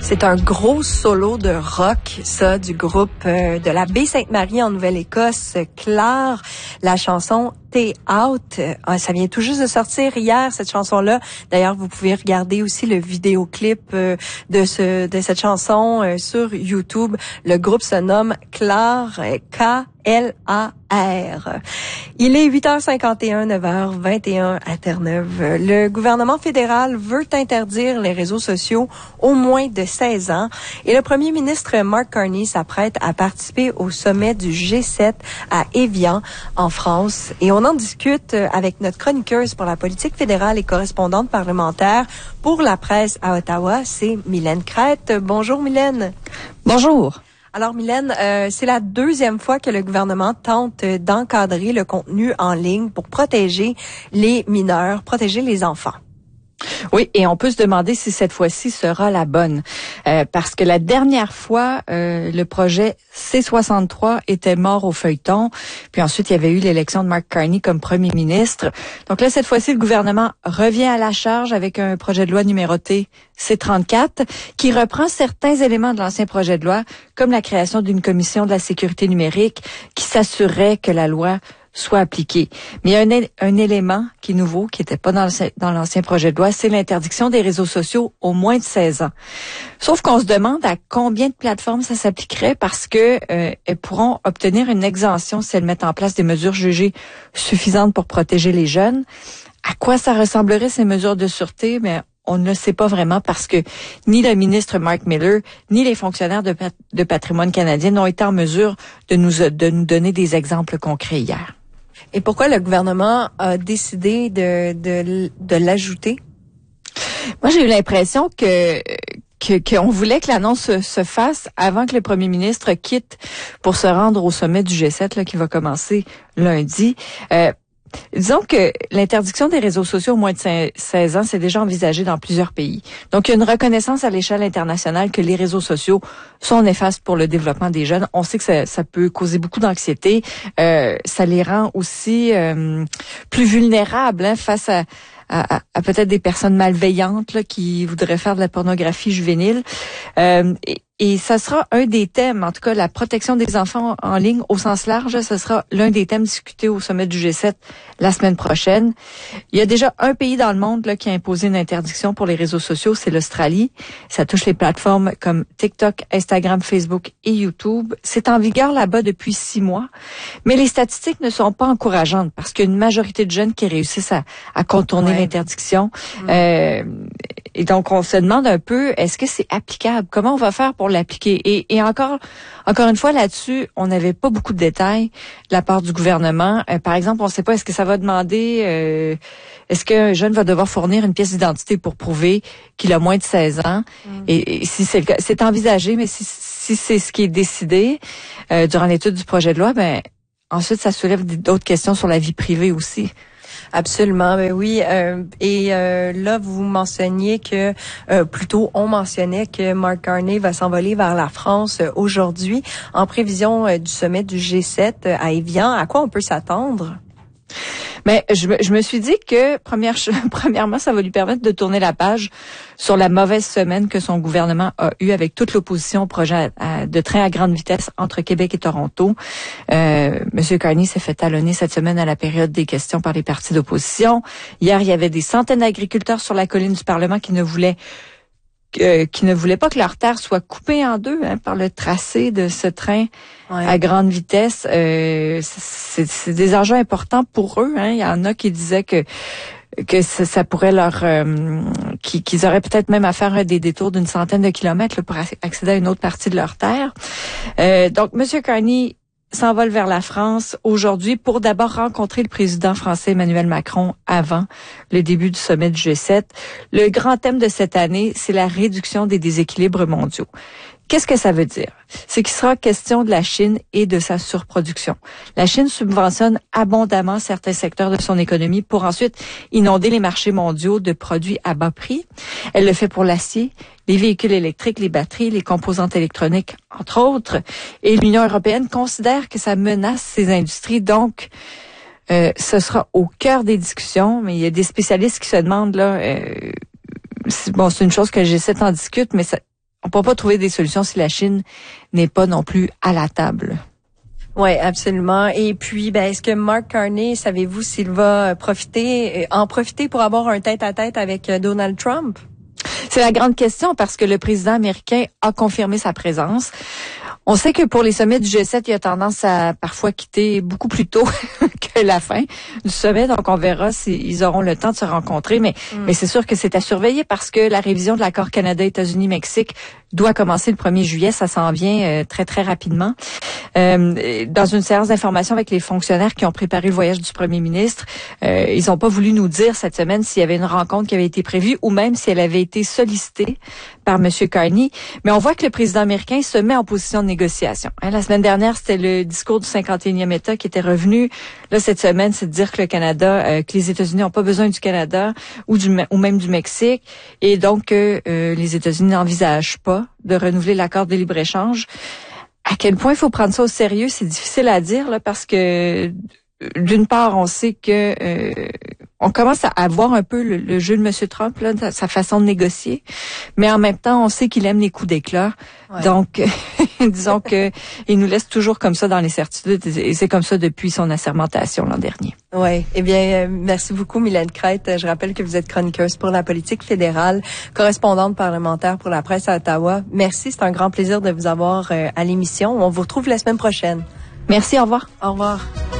C'est un gros solo de rock, ça, du groupe de la Baie-Sainte-Marie en Nouvelle-Écosse, Clare. La chanson T'es Out, ça vient tout juste de sortir hier, cette chanson-là. D'ailleurs, vous pouvez regarder aussi le vidéoclip de cette chanson sur YouTube. Le groupe se nomme Clare, K-L-A-R. Il est 8h51, 9h21 à Terre-Neuve. Le gouvernement fédéral veut interdire les réseaux sociaux aux moins de 16 ans. Et le premier ministre Mark Carney s'apprête à participer au sommet du G7 à Évian, en France. Et on en discute avec notre chroniqueuse pour la politique fédérale et correspondante parlementaire pour la presse à Ottawa, c'est Mylène Crête. Bonjour Mylène. Bonjour. Alors Mylène, c'est la deuxième fois que le gouvernement tente d'encadrer le contenu en ligne pour protéger les mineurs, protéger les enfants. Oui, et on peut se demander si cette fois-ci sera la bonne. Parce que la dernière fois, le projet C-63 était mort au feuilleton. Puis ensuite, il y avait eu l'élection de Mark Carney comme premier ministre. Donc là, cette fois-ci, le gouvernement revient à la charge avec un projet de loi numéroté C-34 qui reprend certains éléments de l'ancien projet de loi, comme la création d'une commission de la sécurité numérique qui s'assurerait que la loi soit appliqué. Mais il y a un élément qui est nouveau, qui n'était pas dans l'ancien projet de loi, c'est l'interdiction des réseaux sociaux aux moins de 16 ans. Sauf qu'on se demande à combien de plateformes ça s'appliquerait parce que elles pourront obtenir une exemption si elles mettent en place des mesures jugées suffisantes pour protéger les jeunes. À quoi ça ressemblerait ces mesures de sûreté? Mais on ne le sait pas vraiment parce que ni le ministre Mark Miller, ni les fonctionnaires de Patrimoine canadien n'ont été en mesure de nous donner des exemples concrets hier. Et pourquoi le gouvernement a décidé de l'ajouter? Moi, j'ai eu l'impression qu'on voulait que l'annonce se fasse avant que le premier ministre quitte pour se rendre au sommet du G7 là, qui va commencer lundi. Disons que l'interdiction des réseaux sociaux aux moins de 16 ans, c'est déjà envisagé dans plusieurs pays. Donc, il y a une reconnaissance à l'échelle internationale que les réseaux sociaux sont néfastes pour le développement des jeunes. On sait que ça peut causer beaucoup d'anxiété. Ça les rend aussi plus vulnérables face à peut-être des personnes malveillantes là, qui voudraient faire de la pornographie juvénile. Et ça sera un des thèmes, en tout cas la protection des enfants en ligne au sens large, ce sera l'un des thèmes discutés au sommet du G7 la semaine prochaine. Il y a déjà un pays dans le monde là, qui a imposé une interdiction pour les réseaux sociaux, c'est l'Australie. Ça touche les plateformes comme TikTok, Instagram, Facebook et YouTube. C'est en vigueur là-bas depuis 6 mois. Mais les statistiques ne sont pas encourageantes parce qu'il y a une majorité de jeunes qui réussissent à contourner l'interdiction. Et donc, on se demande un peu, est-ce que c'est applicable? Comment on va faire pour l'appliquer? Et encore une fois, là-dessus, on n'avait pas beaucoup de détails de la part du gouvernement. Par exemple, on ne sait pas, est-ce que ça va demander, est-ce qu'un jeune va devoir fournir une pièce d'identité pour prouver qu'il a moins de 16 ans? Et si c'est le cas, c'est envisagé, mais si c'est ce qui est décidé durant l'étude du projet de loi, ben ensuite, ça soulève d'autres questions sur la vie privée aussi. Absolument, ben oui. Là, vous mentionniez que, on mentionnait que Mark Carney va s'envoler vers la France aujourd'hui en prévision du sommet du G7 à Évian. À quoi on peut s'attendre? Mais je me suis dit que premièrement, ça va lui permettre de tourner la page sur la mauvaise semaine que son gouvernement a eue avec toute l'opposition au projet de train à grande vitesse entre Québec et Toronto. Monsieur Carney s'est fait talonner cette semaine à la période des questions par les partis d'opposition. Hier, il y avait des centaines d'agriculteurs sur la colline du Parlement qui ne voulaient pas que leur terre soit coupée en deux par le tracé de ce train à grande vitesse. C'est des enjeux importants pour eux. Il y en a qui disaient que ça pourrait leur qu'ils auraient peut-être même à faire des détours d'une centaine de kilomètres là, pour accéder à une autre partie de leur terre. Donc, Monsieur Carney s'envole vers la France aujourd'hui pour d'abord rencontrer le président français Emmanuel Macron avant le début du sommet du G7. Le grand thème de cette année, c'est la réduction des déséquilibres mondiaux. Qu'est-ce que ça veut dire? C'est qu'il sera question de la Chine et de sa surproduction. La Chine subventionne abondamment certains secteurs de son économie pour ensuite inonder les marchés mondiaux de produits à bas prix. Elle le fait pour l'acier, les véhicules électriques, les batteries, les composantes électroniques, entre autres. Et l'Union européenne considère que ça menace ces industries. Donc, ce sera au cœur des discussions, mais il y a des spécialistes qui se demandent, là, c'est une chose que G7 en discute, mais on peut pas trouver des solutions si la Chine n'est pas non plus à la table. Oui, absolument. Et puis, est-ce que Mark Carney, savez-vous s'il va en profiter pour avoir un tête-à-tête avec Donald Trump? C'est la grande question parce que le président américain a confirmé sa présence. On sait que pour les sommets du G7, il a tendance à parfois quitter beaucoup plus tôt que la fin du sommet. Donc, on verra s'ils auront le temps de se rencontrer. Mais c'est sûr que c'est à surveiller parce que la révision de l'accord Canada-États-Unis-Mexique doit commencer le 1er juillet. Ça s'en vient très, très rapidement. Dans une séance d'information avec les fonctionnaires qui ont préparé le voyage du premier ministre, ils n'ont pas voulu nous dire cette semaine s'il y avait une rencontre qui avait été prévue ou même si elle avait été sollicitée par M. Carney. Mais on voit que le président américain se met en position de négociation. La semaine dernière, c'était le discours du 51e État qui était revenu. Là, cette semaine, c'est de dire que le Canada, que les États-Unis n'ont pas besoin du Canada ou même du Mexique. Et donc, les États-Unis n'envisagent pas de renouveler l'accord de libre-échange. À quel point il faut prendre ça au sérieux, c'est difficile à dire là, parce que d'une part, on sait que on commence à voir un peu le jeu de M. Trump, là, sa façon de négocier, mais en même temps, on sait qu'il aime les coups d'éclat. Ouais. Donc, disons que il nous laisse toujours comme ça dans les certitudes, et c'est comme ça depuis son assermentation l'an dernier. Oui. Eh bien, merci beaucoup, Mylène Crête. Je rappelle que vous êtes chroniqueuse pour la politique fédérale, correspondante parlementaire pour la presse à Ottawa. Merci, c'est un grand plaisir de vous avoir à l'émission. On vous retrouve la semaine prochaine. Merci, au revoir. Au revoir.